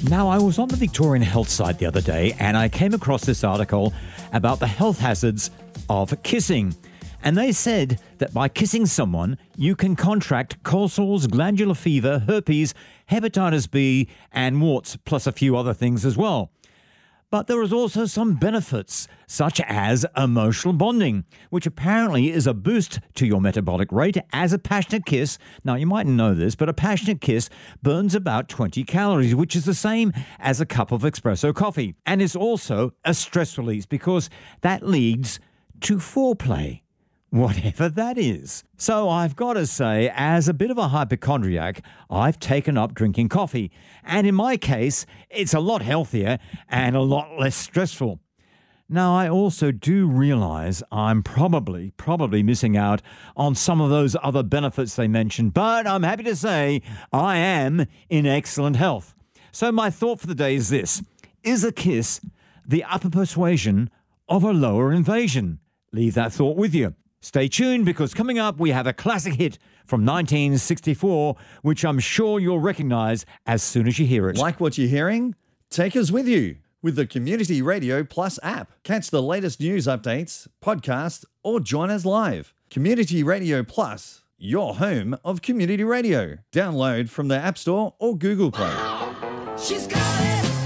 Now, I was on the Victorian Health site the other day and I came across this article about the health hazards of kissing. And they said that by kissing someone, you can contract cold sores, glandular fever, herpes, hepatitis B, and warts, plus a few other things as well. But there is also some benefits, such as emotional bonding, which apparently is a boost to your metabolic rate as a passionate kiss. Now, you mightn't know this, but a passionate kiss burns about 20 calories, which is the same as a cup of espresso coffee. And it's also a stress release because that leads to foreplay, whatever that is. So I've got to say, as a bit of a hypochondriac, I've taken up drinking coffee. And in my case, it's a lot healthier and a lot less stressful. Now, I also do realize I'm probably missing out on some of those other benefits they mentioned, but I'm happy to say I am in excellent health. So my thought for the day is this: is a kiss the upper persuasion of a lower invasion? Leave that thought with you. Stay tuned, because coming up we have a classic hit from 1964, which I'm sure you'll recognise as soon as you hear it. Like what you're hearing? Take us with you with the Community Radio Plus app. Catch the latest news updates, podcasts, or join us live. Community Radio Plus, your home of community radio. Download from the App Store or Google Play. She's got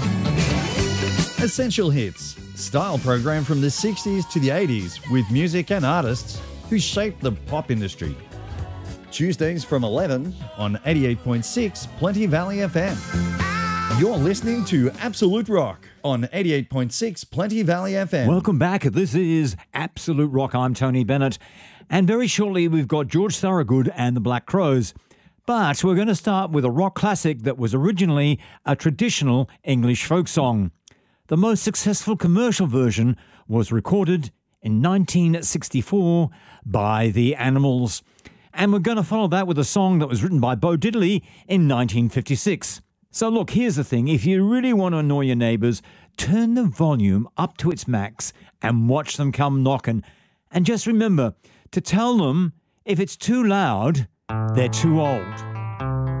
it. Essential Hits, style program from the 60s to the 80s with music and artists who shaped the pop industry. Tuesdays from 11 on 88.6 Plenty Valley FM. You're listening to Absolute Rock on 88.6 Plenty Valley FM. Welcome back. This is Absolute Rock. I'm Tony Bennett. And very shortly we've got George Thorogood and the Black Crowes. But we're going to start with a rock classic that was originally a traditional English folk song. The most successful commercial version was recorded in 1964 by The Animals. And we're going to follow that with a song that was written by Bo Diddley in 1956. So look, here's the thing. If you really want to annoy your neighbours, turn the volume up to its max and watch them come knocking. And just remember to tell them if it's too loud, they're too old.